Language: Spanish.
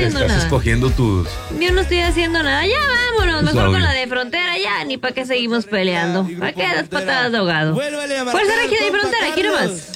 haciendo Estás nada. escogiendo tus... Yo no estoy haciendo nada. Ya vámonos. Tus Mejor con audios. la de frontera ya. Ni para qué seguimos peleando. ¿Para qué das patadas de ahogado? Vuélvele a marcar Fuerza Regida y compa Frontera, aquí nomás. Carlos.